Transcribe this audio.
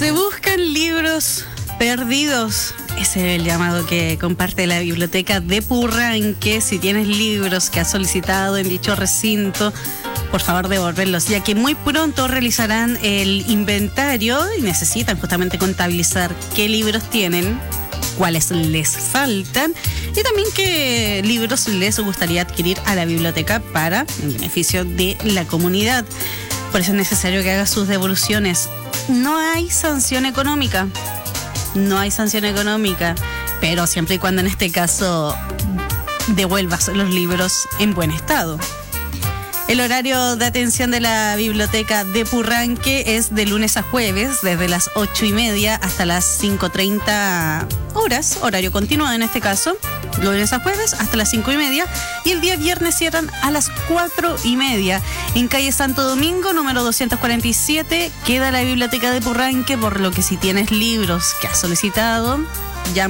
Se buscan libros perdidos. Ese es el llamado que comparte la biblioteca de Purranque. Si tienes libros que has solicitado en dicho recinto, por favor devolverlos, ya que muy pronto realizarán el inventario y necesitan justamente contabilizar qué libros tienen, cuáles les faltan y también qué libros les gustaría adquirir a la biblioteca para el beneficio de la comunidad. Por eso es necesario que haga sus devoluciones. No hay sanción económica. No hay sanción económica, pero siempre y cuando en este caso devuelvas los libros en buen estado. El horario de atención de la biblioteca de Purranque es de lunes a jueves, desde las 8:30 hasta las 5:30 horas, horario continuado en este caso, lunes a jueves hasta las 5:30, y el día viernes cierran a las 4:30. En calle Santo Domingo, número 247, queda la biblioteca de Purranque, por lo que si tienes libros que has solicitado,